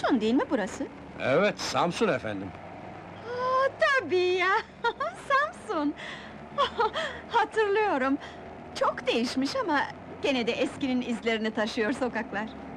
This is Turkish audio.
Samsun değil mi burası? Evet, Samsun efendim. Tabii ya! Samsun! Hatırlıyorum. Çok değişmiş ama gene de eskinin izlerini taşıyor sokaklar.